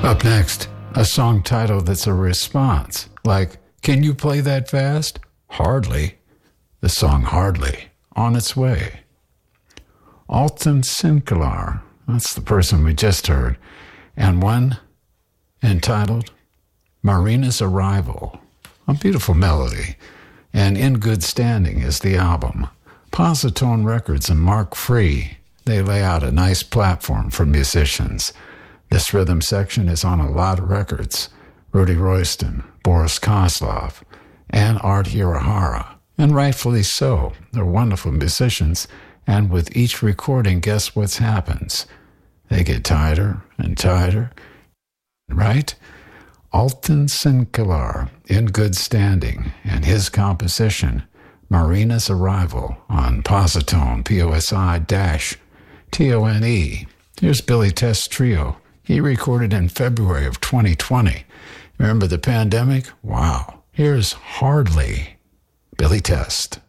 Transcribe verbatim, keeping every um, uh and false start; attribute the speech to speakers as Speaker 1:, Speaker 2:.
Speaker 1: Up next, a song title that's a response, like, "Can you play that fast?" Hardly. The song Hardly, On Its Way. Alton Sinclair, that's the person we just heard, and one entitled Marina's Arrival. A beautiful melody, and In Good Standing is the album. Positone Records and Mark Free, they lay out a nice platform for musicians. This rhythm section is on a lot of records. Rudy Royston, Boris Kozlov, and Art Hirahara. And rightfully so. They're wonderful musicians, and with each recording, guess what happens? They get tighter and tighter, right? Alton Sinclair, In Good Standing, and his composition, Marina's Arrival, on Positone, P O S I T O N E. Here's Billy Test Trio. He recorded in February of twenty twenty. Remember the pandemic? Wow. Here's Hardly, Billy Test.